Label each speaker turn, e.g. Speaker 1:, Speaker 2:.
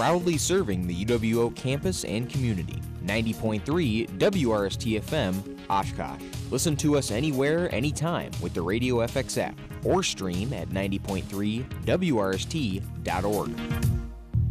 Speaker 1: proudly serving the UWO campus and community. 90.3 WRST FM, Oshkosh. Listen to us anywhere, anytime with the Radio FX app or stream at 90.3WRST.org.